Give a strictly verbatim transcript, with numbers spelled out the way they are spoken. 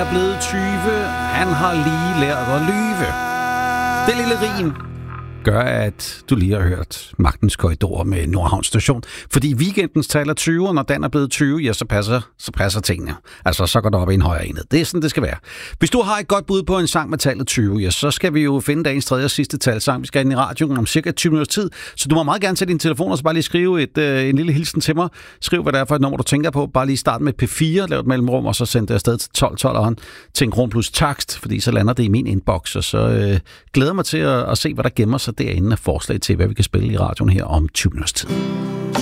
er blevet tyve. Han har lige lært at lyve. Det lille rim gør, at du lige har hørt Magtens Korridor med Nordhavn Station. Fordi weekendens tal er tyve, og når den er blevet tyve, ja, så passer, så passer tingene. Altså, så går det op i en højere enhed. Det er sådan, det skal være. Hvis du har et godt bud på en sang med tallet tyve, ja, så skal vi jo finde dagens tredje og sidste talsang. Vi skal ind i radioen om cirka tyve minutters tid, så du må meget gerne tage din telefon og så bare lige skrive et, øh, en lille hilsen til mig. Skriv, hvad det er for et nummer, du tænker på. Bare lige start med P fire, lav et mellemrum, og så send det afsted til tolv tolv til en kron plus takst, fordi så lander det i min inbox, og så øh, glæder mig til at, at se, hvad der gemmer sig derinde af forslag til, hvad vi kan spille i radioen her om tyve minutters tid.